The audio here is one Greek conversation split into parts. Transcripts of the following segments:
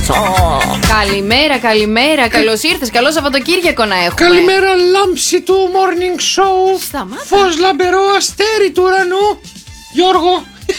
Καλημέρα, καλημέρα. Καλώς ήρθες. Καλό Σαββατοκύριακο να έχουμε. Καλημέρα, λάμψη του morning show. Σταμάτα. Φως λαμπερό αστέρι του ουρανού. Γιώργο.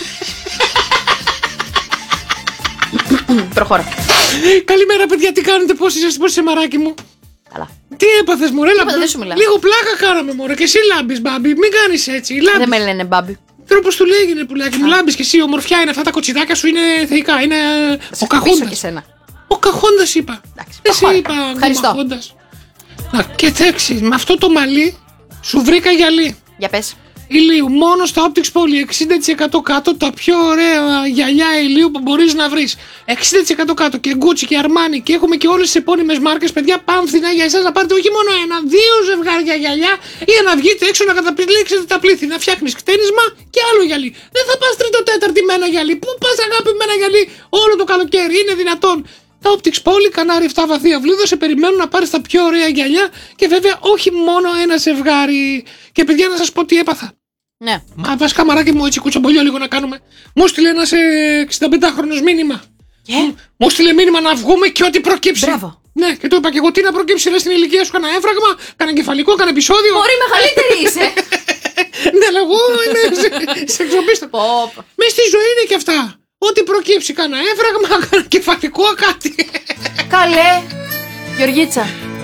Προχώρα. Καλημέρα, παιδιά, τι κάνετε, πώς είσαι μαράκι μου? Καλά. Τι έπαθες, μωρέ? δεν σου μιλάω. Λίγο πλάκα κάναμε, μωρέ. Και εσύ λάμπεις, μπάμπι. Μην κάνεις έτσι. Λάμπεις. Δεν με λένε μπάμπι. Τρόπος του λέγει, πουλάκι μου. Λάμπεις και εσύ. Ομορφιά είναι αυτά τα κοτσιδάκια σου, είναι θεϊκά. Είναι ο Καχόντας. Ο Καχόντας είπα. Εντάξει, δεν σε είπα Καχόντας. Να, και θέξεις, με αυτό το μαλλί σου βρήκα γυαλί. Για πες. Ηλίου, μόνο στα Optics Poly 60% κάτω, τα πιο ωραία γυαλιά ηλίου που μπορείς να βρεις. 60% κάτω και Gucci και Armani, και έχουμε και όλες τις επώνυμες μάρκες, παιδιά, πάμφθηνα για εσάς να πάρετε όχι μόνο ένα, 2 ζευγάρια γυαλιά, για να βγείτε έξω να καταπλήξετε τα πλήθη, να φτιάχνεις κτένισμα και άλλο γυαλί. Δεν θα πας τρίτο-τέταρτη με ένα γυαλί. Πού πας, αγάπη, με ένα γυαλί όλο το καλοκαίρι? Είναι δυνατόν? Τα Optics Poly, Κανάρι 7 βαθύ αυλίδα, σε περιμένουν να πάρεις τα πιο ωραία γυαλιά και βέβαια όχι μόνο ένα ζευγάρι. Και παιδιά, να σας πω τι έπαθα. Ναι. Μα βασικά, μαράκι μου, έτσι κουτσομπολιό λίγο να κάνουμε. Μου στείλε ένας 65χρονος μήνυμα. Μου στείλε μήνυμα να βγούμε και ό,τι προκύψει. Μπράβο. Ναι, και του είπα και εγώ, τι να προκύψει, ρε, στην ηλικία σου, κανένα έμφραγμα, κανένα κεφαλικό, κανένα επεισόδιο. Μωρή, μεγαλύτερη είσαι. Ναι, αλλά εγώ είμαι σε εξοπίστα. Μες στη ζωή είναι και αυτά. Ό,τι προκύψει, κανένα έμφραγμα, κανένα κεφαλικό, κάτι. Καλέ, Γεωργίτσα.